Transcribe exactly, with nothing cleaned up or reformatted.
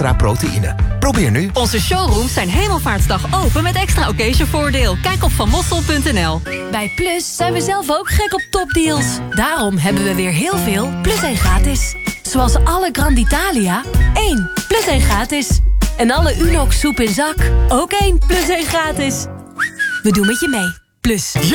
extra proteïne. Probeer nu. Onze showrooms zijn Hemelvaartsdag open met extra occasionvoordeel. Kijk op van mossel punt n l. Bij Plus zijn we zelf ook gek op topdeals. Daarom hebben we weer heel veel Plus één gratis. Zoals alle Grand Italia, één plus één gratis. En alle Unox soep in zak, ook één plus één gratis. We doen met je mee. Plus.